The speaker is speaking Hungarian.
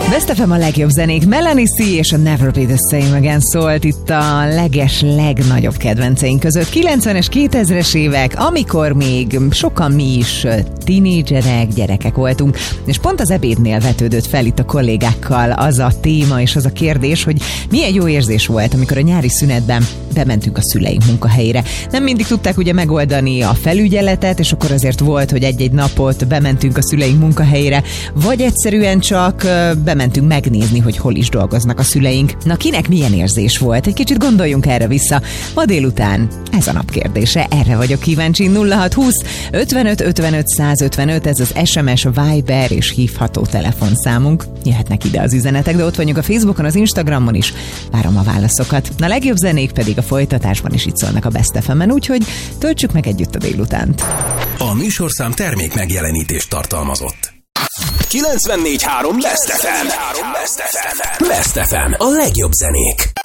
Best FM a legjobb zenék. Melanie C. és a Never Be The Same Again szólt itt a legnagyobb kedvenceink között. 90-es, 2000-es évek, amikor még sokan mi is tínédzserek, gyerekek voltunk, és pont az ebédnél vetődött fel itt a kollégákkal az a téma és az a kérdés, hogy milyen jó érzés volt, amikor a nyári szünetben bementünk a szüleink munkahelyére. Nem mindig tudták ugye megoldani a felügyeletet, és akkor azért volt, hogy egy-egy napot bementünk a szüleink munkahelyére, vagy egyszerűen csak bementünk megnézni, hogy hol is dolgoznak a szüleink. Na, kinek milyen érzés volt? Egy kicsit gondoljunk erre vissza. Ma délután ez a nap kérdése. Erre vagyok kíváncsi. 0620 55 55 155, ez az SMS, Viber és hívható telefonszámunk. Jöhetnek ide az üzenetek, de ott vagyunk a Facebookon, az Instagramon is. Várom a válaszokat. Na, legjobb zenék pedig a folytatásban is itt szólnak a Best FM-en, úgyhogy töltsük meg együtt a délutánt. A műsorszám termék megjelenítést tartalmazott. 94.3 Best FM. Best FM. A legjobb zenék.